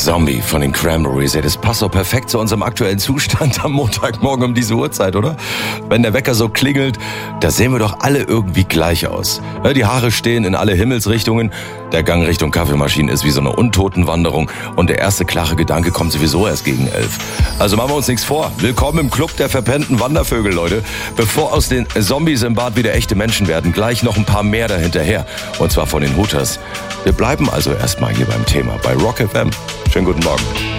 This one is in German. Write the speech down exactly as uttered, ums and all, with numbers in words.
Zombie von den Cranberries. Das passt doch perfekt zu unserem aktuellen Zustand am Montagmorgen um diese Uhrzeit, oder? Wenn der Wecker so klingelt, da sehen wir doch alle irgendwie gleich aus. Die Haare stehen in alle Himmelsrichtungen, der Gang Richtung Kaffeemaschine ist wie so eine Untotenwanderung und der erste klare Gedanke kommt sowieso erst gegen elf. Also machen wir uns nichts vor. Willkommen im Club der verpennten Wandervögel, Leute. Bevor aus den Zombies im Bad wieder echte Menschen werden, gleich noch ein paar mehr dahinterher. Und zwar von den Hooters. Wir bleiben also erstmal hier beim Thema bei Rock F M. Schönen guten Morgen.